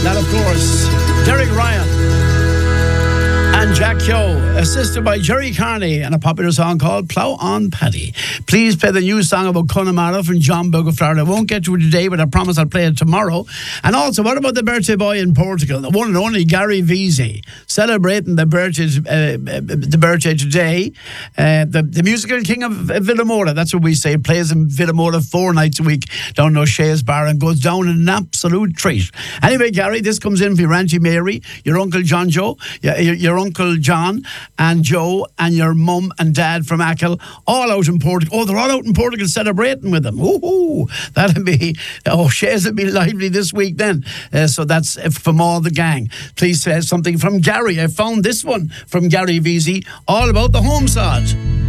That, of course, Derek Ryan and Jack Keogh, assisted by Jerry Carney, and a popular song called Plough On Paddy. Please play the new song about Connemara from John Bogue of Florida. I won't get to it today, but I promise I'll play it tomorrow. And also, what about the birthday boy in Portugal, the one and only Gary Veazey, celebrating the birthday today. The musical king of Villamora, that's what we say, plays in Villamora 4 nights a week down in O'Shea's Bar and goes down in an absolute treat. Anyway, Gary, this comes in for your Auntie Mary, your Uncle John Joe, your Uncle John and Joe, and your mum and dad from Achill, all out in Portugal. Oh, they're all out in Portugal celebrating with them. Ooh, that'll be, Shays will be lively this week then. So that's from all the gang. Please say something from Gary. I found this one from Gary Veazey, all about the home sod.